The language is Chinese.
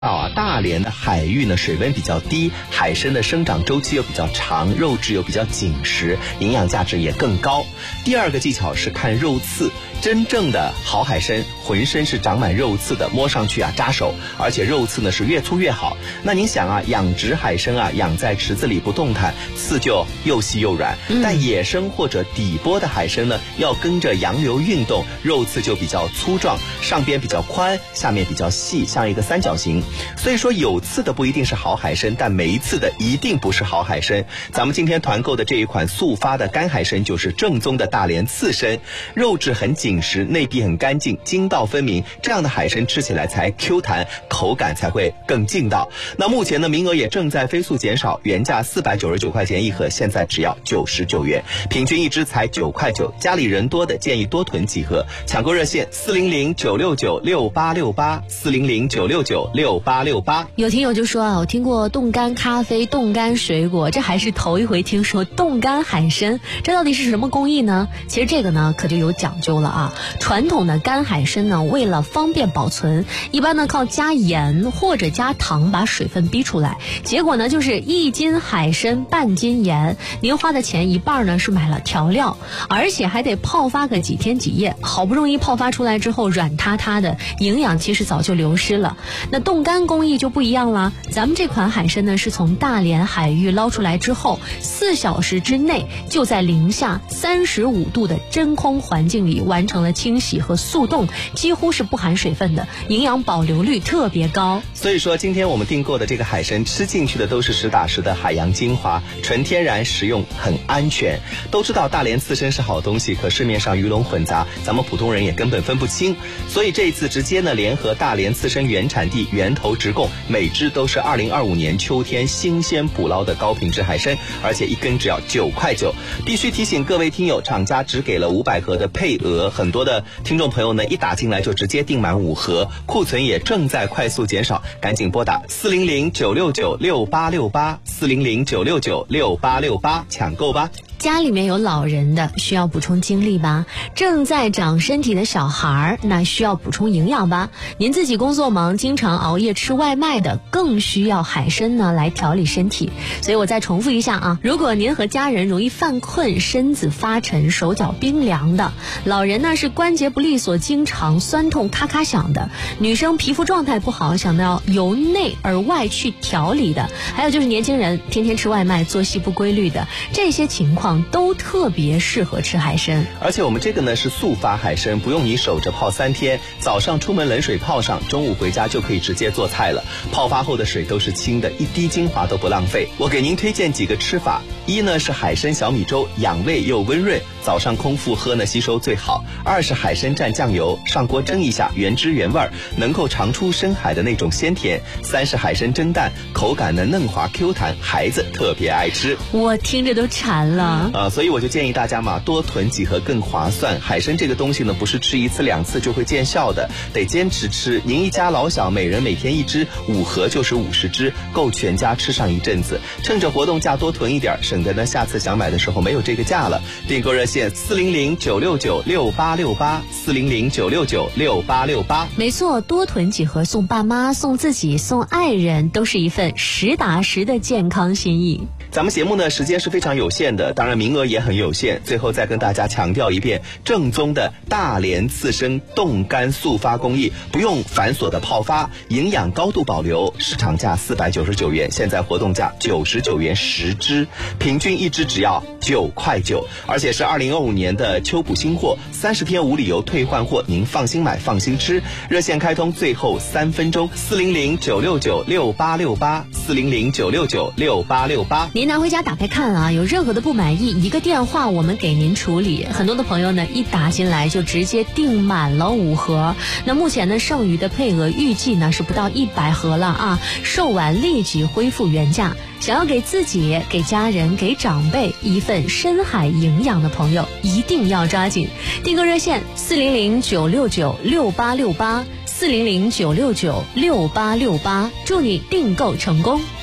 大连的海域呢水温比较低，海参的生长周期又比较长，肉质又比较紧实，营养价值也更高。第二个技巧是看肉刺，真正的好海参浑身是长满肉刺的，摸上去扎手，而且肉刺呢是越粗越好。那您想养殖海参养在池子里不动弹，刺就又细又软。但野生或者底波的海参呢，要跟着洋流运动，肉刺就比较粗壮，上边比较宽，下面比较细，像一个三角形。所以说有刺的不一定是好海参，但没刺的一定不是好海参。咱们今天团购的这一款速发的干海参就是正宗的大连刺参，肉质很紧实，内壁很干净，筋道分明，这样的海参吃起来才 Q 弹，口感才会更劲道。那目前呢名额也正在飞速减少，原价499块钱一盒，现在只要99元，平均一只才9块9。家里人多的建议多囤几盒，抢购热线400-969-6868 400-969-6868。 有听友就说我听过冻干咖啡、冻干水果，这还是头一回听说冻干海参，这到底是什么工艺呢？其实这个呢可就有讲究了传统的干海参呢，为了方便保存，一般呢靠加盐或者加糖把水分逼出来，结果呢就是1斤海参半斤盐，您花的钱一半呢是买了调料，而且还得泡发个几天几夜，好不容易泡发出来之后软塌塌的，营养其实早就流失了。那冻干工艺就不一样了，咱们这款海参呢是从大连海域捞出来之后，4小时之内就在零下35度的真空环境里完成了清洗和速冻，几乎是不含水分的，营养保留率特别高。 所以说今天我们订购的这个海参吃进去的都是实打实的海洋精华，纯天然，食用很安全。都知道大连刺参是好东西，可市面上鱼龙混杂，咱们普通人也根本分不清，所以这一次直接呢联合大连刺参原产地源头直供，每只都是2025年秋天新鲜捕捞的高品质海参，而且一根只要9块9。必须提醒各位听友，厂家只给了500盒的配额，很多的听众朋友呢一打进来就直接订满5盒，库存也正在快速减少，赶紧拨打400-969-6868 400-969-6868抢购吧。 家里面有老人的需要补充精力吧，正在长身体的小孩那需要补充营养吧，您自己工作忙经常熬夜吃外卖的更需要海参呢来调理身体。所以我再重复一下如果您和家人容易犯困，身子发沉，手脚冰凉的，老人呢是关节不利索，经常酸痛咔咔响的，女生皮肤状态不好，想要由内而外去调理的，还有就是年轻人天天吃外卖，作息不规律的，这些情况都特别适合吃海参。 而且我们这个呢是速发海参，不用你守着泡3天，早上出门冷水泡上，中午回家就可以直接做菜了，泡发后的水都是清的，一滴精华都不浪费。我给您推荐几个吃法，一呢是海参小米粥，养胃又温润，早上空腹喝呢吸收最好。2是海参蘸酱油，上锅蒸一下，原汁原味，能够尝出深海的那种鲜甜。3是海参蒸蛋，口感呢嫩滑 Q 弹，孩子特别爱吃。 我听着都馋了所以我就建议大家嘛，多囤几盒更划算。海参这个东西呢，不是吃1次2次就会见效的，得坚持吃。您一家老小每人每天1只，5盒就是50只，够全家吃上一阵子。趁着活动价多囤一点，省得呢下次想买的时候没有这个价了。订购热线400-969-6868 400-969-6868。 没错，多囤几盒送爸妈、送自己、送爱人，都是一份实打实的健康心意。 咱们节目呢时间是非常有限的，当然名额也很有限，最后再跟大家强调一遍，正宗的大连刺参冻干速发工艺，不用繁琐的泡发，营养高度保留，市场价499元，现在活动价99元10只，平均1只只要9块9，而且是2025年的秋补新货，30天无理由退换货，您放心买放心吃。热线开通最后3分钟，400-969-6868 400-969-6868。 您拿回家打开看有任何的不满意，一个电话我们给您处理。很多的朋友呢一打进来就直接订满了5盒，那目前呢剩余的配额预计呢是不到100盒了售完立即恢复原价。想要给自己、给家人、给长辈一份深海营养的朋友，一定要抓紧。订购热线400-969-6868 400-969-6868，祝你订购成功。